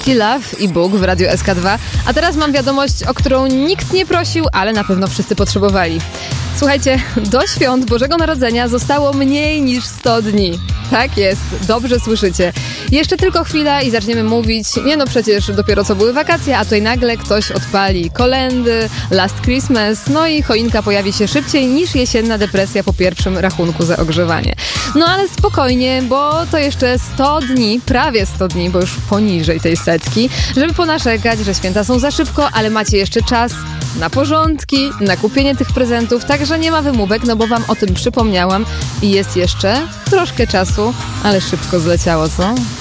Lucky Love i Bóg w Radiu SK2. A teraz mam wiadomość, o którą nikt nie prosił, ale na pewno wszyscy potrzebowali. Słuchajcie, do świąt Bożego Narodzenia zostało mniej niż 100 dni. Tak jest, dobrze słyszycie. Jeszcze tylko chwila i zaczniemy mówić, przecież dopiero co były wakacje, a tutaj nagle ktoś odpali kolędy, Last Christmas, no i choinka pojawi się szybciej niż jesienna depresja po pierwszym rachunku za ogrzewanie. No ale spokojnie, bo to jeszcze 100 dni, prawie 100 dni, bo już poniżej tej setki, żeby ponarzekać, że święta są za szybko, ale macie jeszcze czas na porządki, na kupienie tych prezentów, także nie ma wymówek, no bo wam o tym przypomniałam i jest jeszcze troszkę czasu, ale szybko zleciało, co?